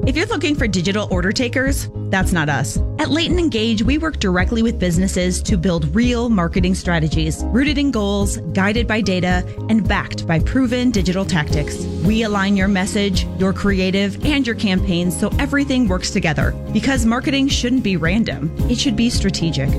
If you're looking for digital order takers, that's not us. At Leighton Engage, we work directly with businesses to build real marketing strategies, rooted in goals, guided by data, and backed by proven digital tactics. We align your message, your creative, and your campaigns so everything works together. Because marketing shouldn't be random. It should be strategic.